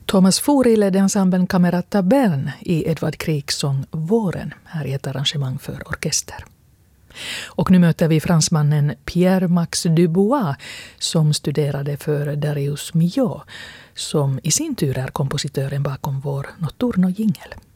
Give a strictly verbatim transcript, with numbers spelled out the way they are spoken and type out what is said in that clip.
Thomas Fourie ledde ensemblen Camera Taberne i Edvard Kriegs sång Våren, här i ett arrangemang för orkester. Och nu möter vi fransmannen Pierre-Max Dubois som studerade för Darius Milhaud, som i sin tur är kompositören bakom vår Notturno-jingel.